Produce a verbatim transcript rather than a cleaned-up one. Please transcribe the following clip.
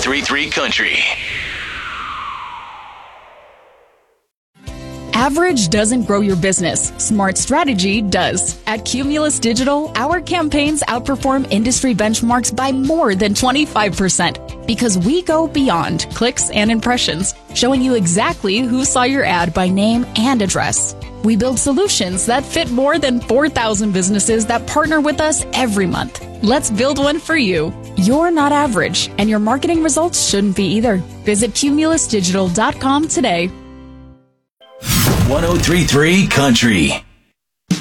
three three Country. Average doesn't grow your business. Smart strategy does. At Cumulus Digital, our campaigns outperform industry benchmarks by more than twenty-five percent because we go beyond clicks and impressions, showing you exactly who saw your ad by name and address. We build solutions that fit more than four thousand businesses that partner with us every month. Let's build one for you. You're not average, and your marketing results shouldn't be either. Visit cumulus digital dot com today. one oh three point three Country.